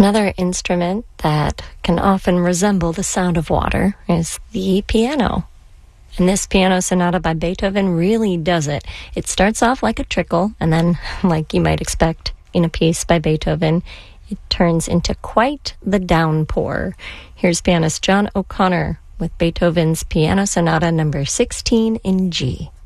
Another instrument that can often resemble the sound of water is the piano. And this piano sonata by Beethoven really does it. It starts off like a trickle, and then, like you might expect in a piece by Beethoven, it turns into quite the downpour. Here's pianist John O'Connor with Beethoven's Piano Sonata number 16 in G.